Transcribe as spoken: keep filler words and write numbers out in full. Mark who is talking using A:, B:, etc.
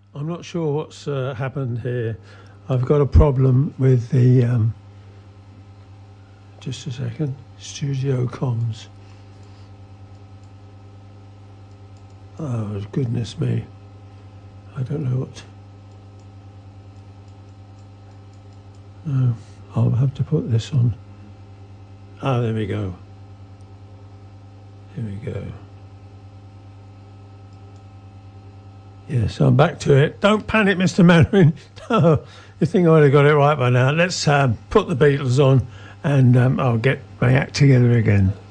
A: I'm not sure what's uh, happened here. I've got a problem with the... Um, just a second. Studio comms. Oh, goodness me. I don't know what... Oh, I'll have to put this on. Ah, there we go. Here we go. Yes, I'm back to it. Don't panic, Mister Mandarin. No, you think I would have got it right by now. Let's um, put the Beatles on and um, I'll get my act together again.